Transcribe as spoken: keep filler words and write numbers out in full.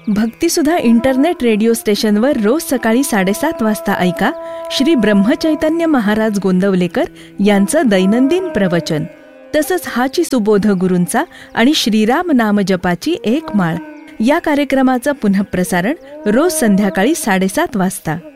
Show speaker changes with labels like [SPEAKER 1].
[SPEAKER 1] भक्तिसुधा internet radio स्टेशनवर रोज सकाळी साडेसात वाजता ऐका श्री ब्रह्मचैतन्य महाराज गोंदवलेकर यांचं दैनंदिन प्रवचन. तसंच हाची सुबोध गुरूंचा आणि श्रीराम नाम जपाची एक माळ या कार्यक्रमाचं पुनःप्रसारण रोज संध्याकाळी साडेसात वाजता.